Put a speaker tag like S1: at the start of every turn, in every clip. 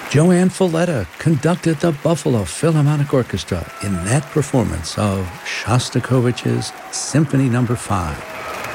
S1: Joanne Folletta conducted the Buffalo Philharmonic Orchestra in that performance of Shostakovich's Symphony No. 5.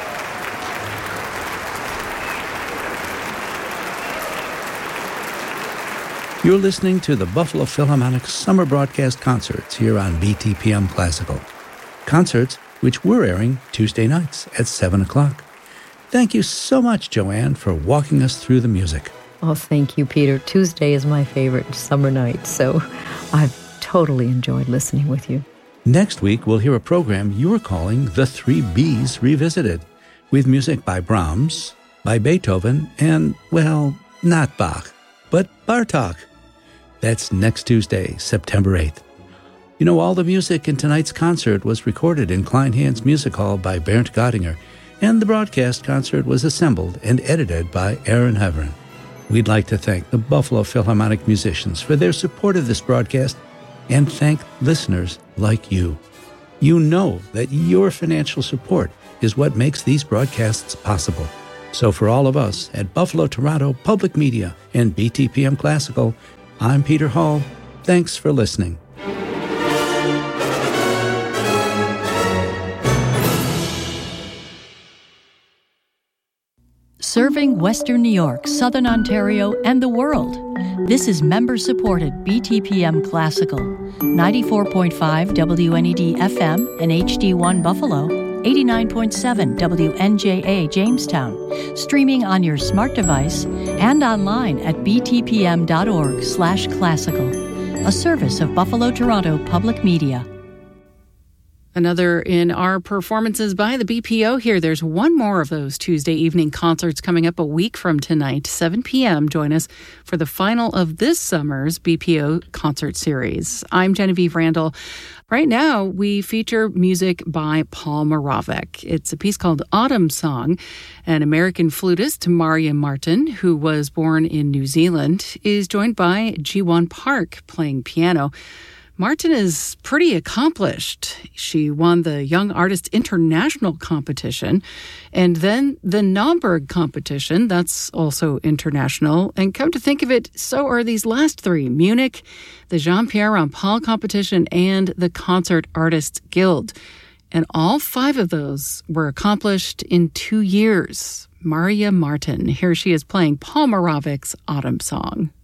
S1: You're listening to the Buffalo Philharmonic Summer Broadcast Concerts here on BTPM Classical. Concerts which we're airing Tuesday nights at 7 o'clock. Thank you so much, Joanne, for walking us through the music.
S2: Oh, thank you, Peter. Tuesday is my favorite summer night, so I've totally enjoyed listening with you.
S1: Next week, we'll hear a program you're calling The Three Bs Revisited, with music by Brahms, by Beethoven, and, well, not Bach, but Bartók. That's next Tuesday, September 8th. You know, all the music in tonight's concert was recorded in Kleinhans Music Hall by Bernd Gottinger, and the broadcast concert was assembled and edited by Aaron Heverin. We'd like to thank the Buffalo Philharmonic musicians for their support of this broadcast and thank listeners like you. You know that your financial support is what makes these broadcasts possible. So for all of us at Buffalo Toronto Public Media and BTPM Classical, I'm Peter Hall. Thanks for listening.
S3: Serving Western New York, Southern Ontario, and the world. This is member-supported BTPM Classical, 94.5 WNED FM and HD1 Buffalo, 89.7 WNJA Jamestown, streaming on your smart device and online at btpm.org/classical, a service of Buffalo Toronto Public Media.
S4: Another in our performances by the BPO here. There's one more of those Tuesday evening concerts coming up a week from tonight, 7 p.m. Join us for the final of this summer's BPO concert series. I'm Genevieve Randall. Right now, we feature music by Paul Moravec. It's a piece called Autumn Song. An American flutist, Marja Martin, who was born in New Zealand, is joined by Ji-won Park playing piano. Martin is pretty accomplished. She won the Young Artist International competition and then the Naumburg competition. That's also international. And come to think of it, so are these last three: Munich, the Jean-Pierre Rampal competition, and the Concert Artists Guild. And all five of those were accomplished in 2 years. Marja Martin, here she is playing Paul Moravec's Autumn Song.